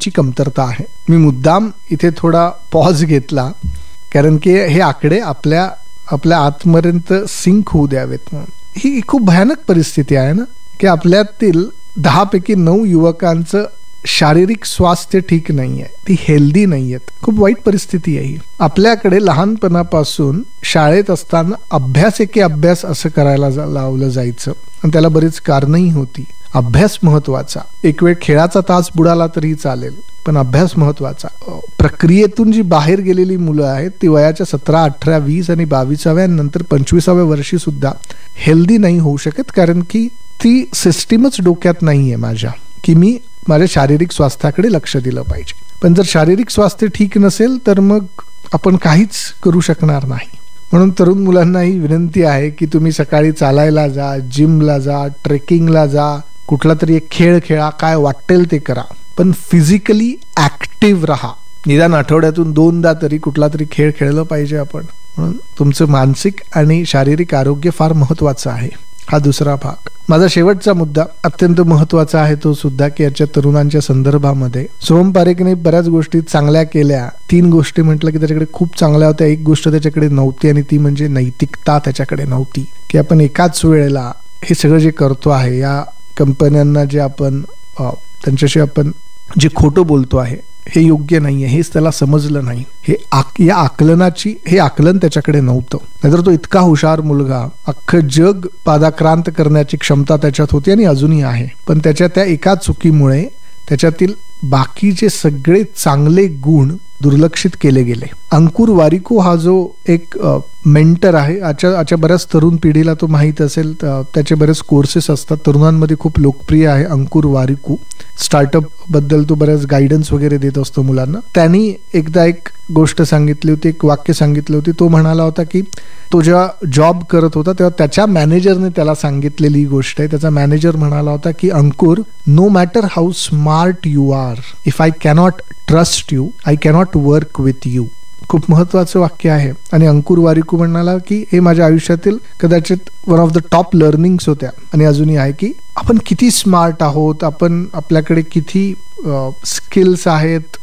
आकड्यांची कमतरता आहे. मी मुद्दाम इथे थोडा पॉज घेतला कारण की हे आकडे आपल्या आतपर्यंत सिंक होऊ द्यावेत म्हणून. ही खूप भयानक परिस्थिती आहे ना की आपल्यातील 10 पैकी 9 युवकांचं शारीरिक स्वास्थ्य ठीक नाहीये, ती हेल्दी नाहीयेत. खूप वाईट परिस्थिती आहे ही. आपल्याकडे लहानपणापासून शाळेत असताना अभ्यास एके अभ्यास असं करायला लावलं जायचं आणि त्याला बरीच कारणंही होती. अभ्यास महत्वाचा. एक वेळ खेळाचा तास बुडाला तरी चालेल, पण अभ्यास महत्वाचा. प्रक्रियेतून जी बाहेर गेलेली मुलं आहेत ती वयाच्या 17, 18, 20 आणि 22व्या नंतर 25व्या वर्षी सुद्धा हेल्दी नाही होऊ शकत, कारण की ती सिस्टीमच डोक्यात नाहीये माझ्या की मी माझ्या शारीरिक स्वास्थ्याकडे लक्ष दिलं पाहिजे. पण जर शारीरिक स्वास्थ्य ठीक नसेल तर मग आपण काहीच करू शकणार नाही. म्हणून तरुण मुलांनाही विनंती आहे की तुम्ही सकाळी चालायला जा, जिमला जा, ट्रेकिंगला जा, कुठला तरी एक खेळ खेळा, काय वाटेल ते करा, पण फिजिकली ऍक्टिव्ह राहा. निदान आठवड्यातून 2दा तरी कुठला तरी खेळ खेळलं पाहिजे आपण. म्हणून तुमचं मानसिक आणि शारीरिक आरोग्य फार महत्वाचं आहे. हा दुसरा भाग. माझा शेवटचा मुद्दा अत्यंत महत्वाचा आहे तो सुद्धा की याच्या तरुणांच्या संदर्भामध्ये सोहम पारेखने बऱ्याच गोष्टी चांगल्या केल्या. 3 गोष्टी म्हटलं की त्याच्याकडे खूप चांगल्या होत्या, एक गोष्ट त्याच्याकडे नव्हती आणि ती म्हणजे नैतिकता त्याच्याकडे नव्हती. की आपण एकाच वेळेला हे सगळं जे करतो आहे, या कंपन्यांना जे आपण त्यांच्याशी आपण जे खोटं बोलतो आहे हे योग्य नाहीये, हेच त्याला समजलं नाही. हे आकलन त्याच्याकडे नव्हतं. नाहीतर तो इतका हुशार मुलगा, अख्खं जग पादाक्रांत करण्याची क्षमता त्याच्यात होती आणि अजूनही आहे. पण त्याच्या त्या एका चुकीमुळे त्याच्यातील बाकीचे सगळे चांगले गुण दुर्लक्षित केले गेले. अंकुर वारिको हा जो एक मेंटर आहे, आजच्या बऱ्याच तरुण पिढीला तो माहीत असेल, त्याचे बरेच कोर्सेस असतात, तरुणांमध्ये खूप लोकप्रिय आहे अंकुर वारिको. स्टार्टअप बद्दल तो बऱ्याच गायडन्स वगैरे देत असतो मुलांना. त्यांनी एकदा एक गोष्ट सांगितली होती, एक वाक्य सांगितलं होती. तो म्हणाला होता की तो जेव्हा जॉब करत होता तेव्हा त्याच्या मॅनेजरने त्याला सांगितलेली गोष्ट आहे. त्याचा मॅनेजर म्हणाला होता की अंकुर, no matter how smart you R, if I cannot trust you, I cannot work with you. खूप महत्वाचं वाक्य आहे. आणि अंकुर वारिको म्हणाला की हे माझ्या आयुष्यातील कदाचित one of the top learnings होत्या आणि अजूनही आहे की आपण किती स्मार्ट आहोत, आपल्याकडे किती स्किल्स आहेत,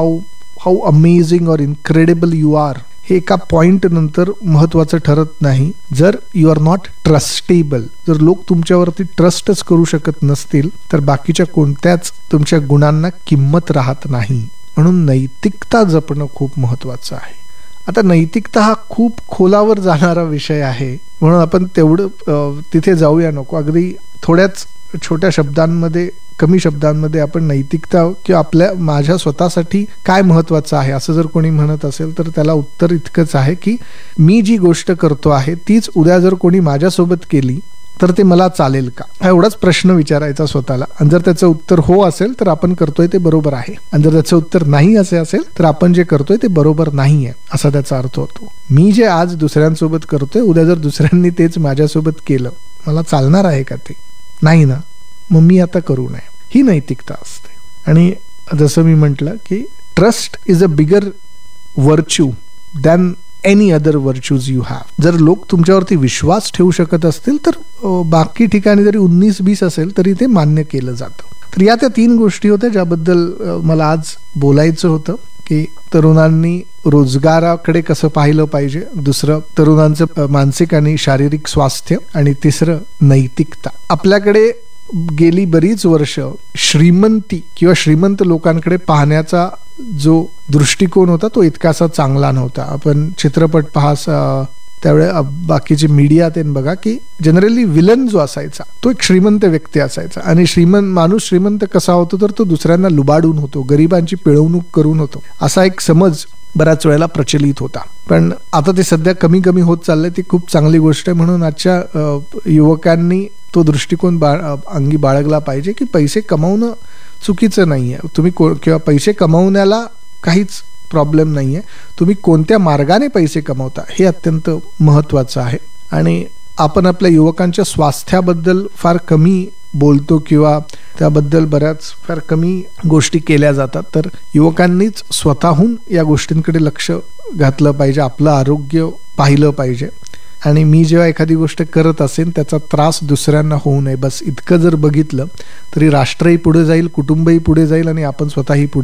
हाऊ अमेझिंग और इनक्रेडिबल यू आर, हे एका पॉइंट नंतर महत्वाचं ठरत नाही जर यू आर नॉट ट्रस्टेबल. जर लोक तुमच्यावरती ट्रस्टच करू शकत नसतील तर बाकीच्या कोणत्याच तुमच्या गुणांना किंमत राहत नाही. म्हणून नैतिकता जपणं खूप महत्वाचं आहे. आता नैतिकता हा खूप खोलावर जाणारा विषय आहे, म्हणून आपण तेवढं तिथे जाऊया नको. अगदी थोड्याच छोट्या शब्दांमध्ये, कमी शब्दांमध्ये आपण नैतिकता किंवा माझ्या स्वतःसाठी काय महत्वाचं आहे असं जर कोणी म्हणत असेल तर त्याला उत्तर इतकंच आहे की मी जी गोष्ट करतो आहे तीच उद्या जर कोणी माझ्यासोबत केली तर ते मला चालेल का, हा एवढाच प्रश्न विचारायचा स्वतःला. आणि जर त्याचं उत्तर हो असेल तर आपण करतोय ते बरोबर आहे, आणि जर त्याचं उत्तर नाही असे असेल तर आपण जे करतोय ते बरोबर नाहीये असा त्याचा अर्थ होतो. मी जे आज दुसऱ्यांसोबत करतोय उद्या जर दुसऱ्यांनी तेच माझ्यासोबत केलं, मला चालणार आहे का ते? नाही ना, मग मी आता करू नये. ही नैतिकता असते. आणि जसं मी म्हटलं की trust is a bigger virtue than any other virtues you have. जर लोक तुमच्यावरती विश्वास ठेवू शकत असतील तर बाकी ठिकाणी जरी 19-20 असेल तरी ते मान्य केलं जातं. तर या त्या 3 गोष्टी होत्या ज्याबद्दल मला आज बोलायचं होतं की तरुणांनी रोजगाराकडे कसं पाहिलं पाहिजे, दुसरं तरुणांचं मानसिक आणि शारीरिक स्वास्थ्य, आणि तिसरं नैतिकता. आपल्याकडे गेली बरीच वर्ष श्रीमंती किंवा श्रीमंत लोकांकडे पाहण्याचा जो दृष्टिकोन होता तो इतकासा चांगला नव्हता. आपण चित्रपट पहा, त्यावेळे बाकीचे मीडिया ते बघा की जनरली विलन जो असायचा तो एक श्रीमंत व्यक्ती असायचा. आणि माणूस श्रीमंत कसा होतो तर तो दुसऱ्यांना लुबाडून होतो, गरिबांची पिळवणूक करून होतो, असा एक समज बऱ्याच वेळेला प्रचलित होता. पण आता ते सध्या कमी कमी होत चाललंय. ती खूप चांगली गोष्ट आहे. म्हणून आजच्या युवकांनी तो दृष्टिकोन अंगी बाळगला पाहिजे की पैसे कमावणं चुकीचं नाहीये. तुम्ही किंवा पैसे कमावण्याला काहीच प्रॉब्लेम नाहीये, तुम्ही कोणत्या मार्गाने पैसे कमावता हे अत्यंत महत्वाचं आहे. आणि आपण आपल्या युवकांच्या स्वास्थ्याबद्दल फार कमी बोलतो किंवा त्याबद्दल फार कमी गोष्टी केल्या जातात. तर युवकांनीच स्वतःहून या गोष्टींकडे लक्ष घातलं पाहिजे, आपलं आरोग्य पाहिलं पाहिजे. आणि मी जेव्हा एखादी गोष्ट करत असेन त्याचा त्रास दुसऱ्यांना होऊ नये, बस इतकं जर बघितलं तरी राष्ट्रही पुढे जाईल, कुटुंबही पुढे जाईल आणि आपण स्वतःही पुढे